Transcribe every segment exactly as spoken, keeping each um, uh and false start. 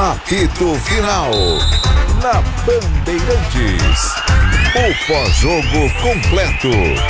Apito Final. Na Bandeirantes. O pós-jogo completo.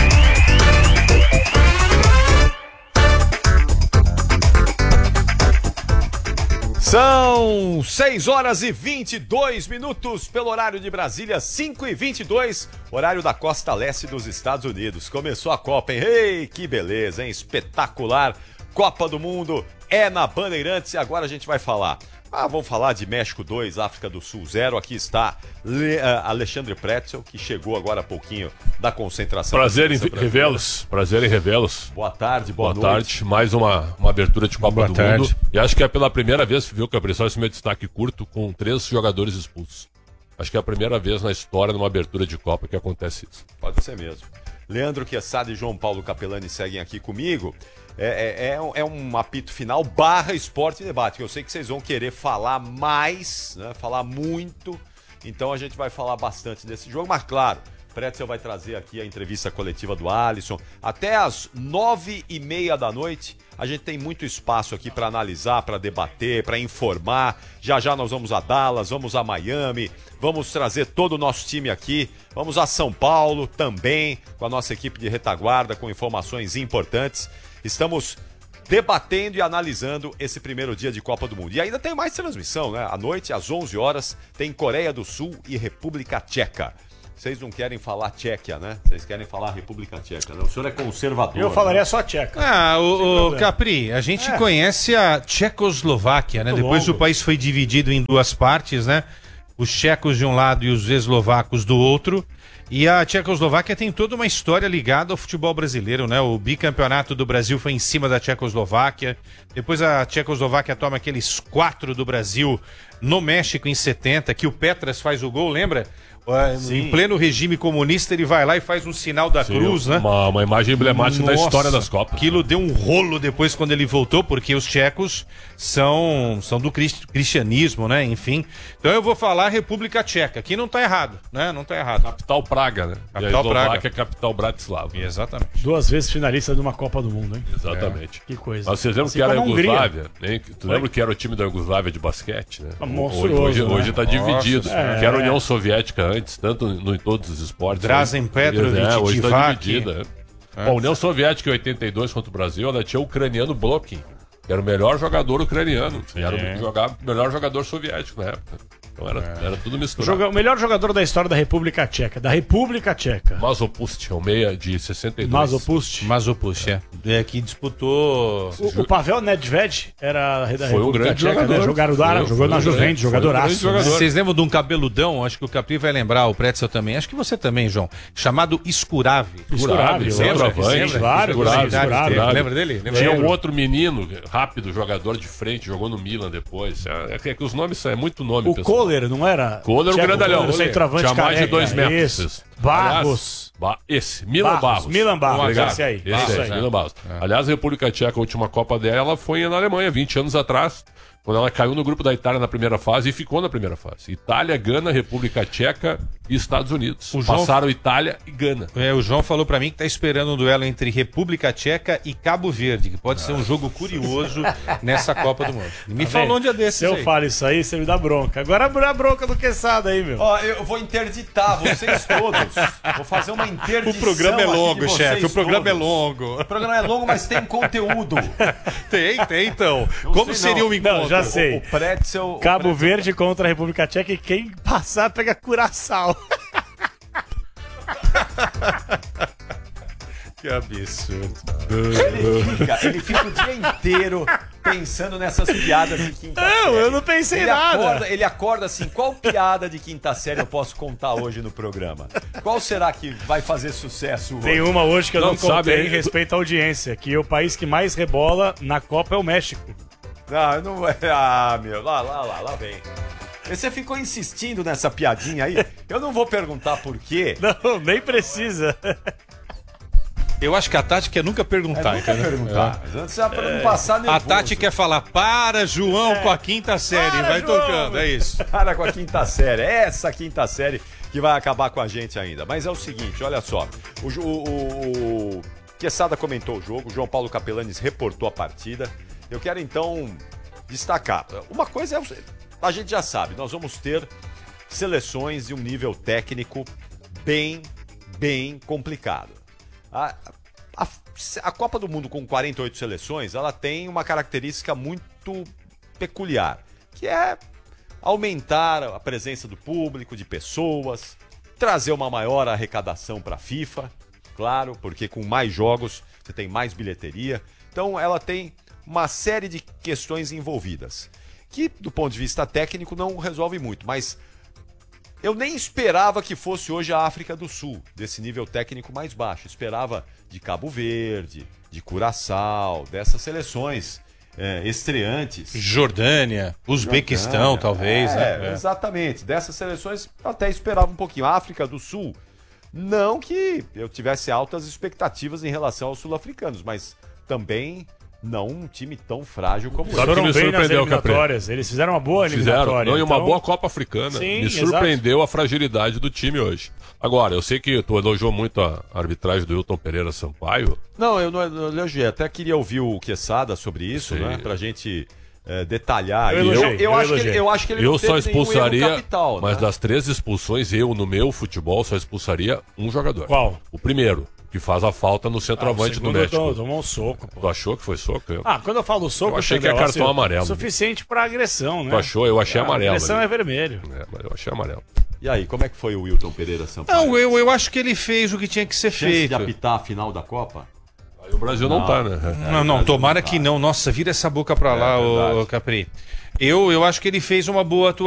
São seis horas e vinte e dois minutos pelo horário de Brasília, cinco e vinte e dois, horário da costa leste dos Estados Unidos. Começou a Copa, hein? Ei, que beleza, hein? Espetacular. Copa do Mundo é na Bandeirantes e agora a gente vai falar. Ah, vamos falar de México dois, África do Sul zero. Aqui está Le, uh, Alexandre Pretzel, que chegou agora há pouquinho da concentração. Prazer em revê-los. Prazer em revê-los. Boa tarde, boa, boa noite. tarde. Mais uma, uma abertura de Copa boa do tarde. Mundo. E acho que é pela primeira vez, viu, Capriçal, esse meu destaque curto, com três jogadores expulsos. Acho que é a primeira vez na história, numa abertura de Copa, que acontece isso. Pode ser mesmo. Leandro Quezada e João Paulo Capelani seguem aqui comigo. É, é, é, um, é um apito final barra esporte e debate, que eu sei que vocês vão querer falar mais, né, falar muito, então a gente vai falar bastante desse jogo, mas claro, Pretzel vai trazer aqui a entrevista coletiva do Alisson, até às nove e meia da noite, a gente tem muito espaço aqui para analisar, para debater, para informar, já já nós vamos a Dallas, vamos a Miami, vamos trazer todo o nosso time aqui, vamos a São Paulo também, com a nossa equipe de retaguarda, com informações importantes. Estamos debatendo e analisando esse primeiro dia de Copa do Mundo. E ainda tem mais transmissão, né? À noite, às onze horas, tem Coreia do Sul e República Tcheca. Vocês não querem falar Tchequia, né? Vocês querem falar República Tcheca, né? O senhor é conservador. Eu falaria né? só Tcheca. Ah, o, o Capri, a gente É. conhece a Tchecoslováquia, né? Muito Depois longo. o país foi dividido em duas partes, né? Os tchecos de um lado e os eslovacos do outro. E a Tchecoslováquia tem toda uma história ligada ao futebol brasileiro, né? O bicampeonato do Brasil foi em cima da Tchecoslováquia. Depois a Tchecoslováquia toma aqueles quatro do Brasil no México em setenta, que o Petras faz o gol, lembra? Uh, em pleno regime comunista, ele vai lá e faz um sinal da Sim, cruz, né? Uma, uma imagem emblemática da Nossa, história das Copas. Aquilo deu um rolo depois quando ele voltou, porque os tchecos são, são do crist- cristianismo, né? Enfim. Então eu vou falar República Tcheca, que não tá errado, né? Não tá errado. Capital Praga, né? Capital e a Eslováquia Praga. é capital Bratislava. Exatamente. Duas vezes finalista de uma Copa do Mundo, hein? Exatamente. Que coisa. Mas vocês lembram Assim que era a como a Hungria. Iugoslávia? Hein? Tu lembra que era o time da Iugoslávia de basquete, né? Ah, Hoje, monstruoso, hoje, né? hoje tá dividido. Nossa, Que era a é. União Soviética antes, tanto no, em todos os esportes. Drazen Petrovic, é, hoje tá Divac. dividida. É. Bom, a União Soviética em oitenta e dois contra o Brasil, ela tinha o ucraniano Blokin, que era o melhor jogador ucraniano. E era o jogar, melhor jogador soviético na época. Então era, É. era tudo O, misturado. joga- o melhor jogador da história da República Tcheca. Da República Tcheca. Mazopust, é o meia de sessenta e dois. Mazopust. Mazopust, é. É que disputou. O, o Pavel Nedved era da Foi um República grande Tcheca, jogador. né? Jogaram da, Foi- jogou foi na um Juventus, grande- foi um grande jogadoraço. jogador. né? Vocês lembram de um cabeludão? Acho que o Capri vai lembrar, o Pretzel também. Acho que você também, João. Chamado Escurave. Escurave, centroavante. lembra? Claro, Escurave, Escurave. Escurave. Lembra dele? Lembra Tinha dele? um outro menino, rápido, jogador de frente, jogou no Milan depois. É, é que os nomes são é muito nome, O pessoal. Kohler, não era? Kohler, o Tcheco, grandalhão. Kohler, centroavante Tinha mais de careca. dois metros. Isso. Isso. Barros. Aliás, Ba- esse, Milan Barros, Barros. Milan Barros, Obrigado. esse aí. Esse Barros, aí, é. Milan Barros. Aliás, a República Tcheca, a última Copa dela foi na Alemanha, vinte anos atrás, quando ela caiu no grupo da Itália na primeira fase e ficou na primeira fase. Itália, Gana, República Tcheca e Estados Unidos. O João- Passaram Itália e Gana. É, o João falou pra mim que tá esperando um duelo entre República Tcheca e Cabo Verde, que pode ser um jogo curioso nessa Copa do Mundo. Me falou um dia desses Se eu aí. falo isso aí, você me dá bronca. Agora a bronca do Quesada aí, meu. Ó, eu vou interditar vocês todos. Vou fazer uma interdição. O programa é aqui longo, de vocês chefe. O programa é todos. longo. O programa é longo, mas tem conteúdo. Tem, tem então. Não Como sei, seria não. um encontro? Não, já sei. O Pretzel... o Cabo Pretzel- Verde contra a República Tcheca e quem passar pega Curaçao. Que absurdo. Ele fica, ele fica o dia inteiro pensando nessas piadas de quinta Não, série. eu não pensei ele nada. Acorda, ele acorda assim, qual piada de quinta série eu posso contar hoje no programa? Qual será que vai fazer sucesso hoje? Tem uma hoje que eu não, Não, sabe, contei aí- em respeito à audiência, que o país que mais rebola na Copa é o México. Não, não vai. Ah, meu, lá, lá, lá, lá vem. Você ficou insistindo nessa piadinha aí. Eu não vou perguntar por quê. Não, nem precisa. Eu acho que a tática é nunca É perguntar, nunca entendeu? perguntar. Mas antes é pra não passar A nervoso. tática é falar, para, João, com a quinta série. Para, vai João! tocando, é isso. Para com a quinta série. É essa quinta série que vai acabar com a gente ainda. Mas é o seguinte, olha só. O, o, o, o Quesada comentou o jogo, o João Paulo Capelanes reportou a partida. Eu quero então destacar. Uma coisa é, a gente já sabe, nós vamos ter seleções de um nível técnico bem, bem complicado. A, a, a Copa do Mundo com quarenta e oito seleções, ela tem uma característica muito peculiar, que é aumentar a presença do público, de pessoas, trazer uma maior arrecadação para a FIFA, claro, porque com mais jogos você tem mais bilheteria. Então ela tem uma série de questões envolvidas, que do ponto de vista técnico não resolve muito, mas eu nem esperava que fosse hoje a África do Sul, desse nível técnico mais baixo. Esperava de Cabo Verde, de Curaçao, dessas seleções é, estreantes. Jordânia, Uzbequistão, Jordânia, talvez, é, né? É. Exatamente. Dessas seleções eu até esperava um pouquinho. A África do Sul, não que eu tivesse altas expectativas em relação aos sul-africanos, mas também não um time tão frágil como Sabe esse. que Foram me bem nas surpreendeu, Capri? eliminatórias. Eles fizeram uma boa Fizeram, eliminatória. não, e uma então- boa Copa Africana. Sim, Me surpreendeu a fragilidade do time hoje. Agora, eu sei que tu elogiou muito a arbitragem do Hilton Pereira Sampaio. Não, eu não elogiei. Até queria ouvir o Quesada sobre isso, Sim. né? Pra gente é, detalhar. Eu E elogiei, eu eu, acho que elogiei. ele, eu acho que ele Eu não só teve nenhum expulsaria, erro capital, mas né? das três expulsões, eu, no meu futebol, só expulsaria um jogador. Qual? O primeiro, que faz a falta no Ah, o centroavante do segundo México. tomou- Tomou um soco, pô. Tu achou que foi soco? Eu... Ah, quando eu falo soco, Eu achei que é Sandro, cartão assim, amarelo. Suficiente pra agressão, né? Tu achou? Eu achei A amarelo. agressão ali. é vermelho. É, mas eu achei amarelo. E aí, como é que foi o Wilton Pereira Sampaio? Não, eu, eu acho que ele fez o que tinha que ser Chance de feito. apitar a final da Copa? Aí o Brasil não, Não. tá, né? Não, não, tomara que não. Nossa, vira essa boca pra lá, verdade. ô, ô Capri. Eu, eu acho que ele fez uma boa atuação.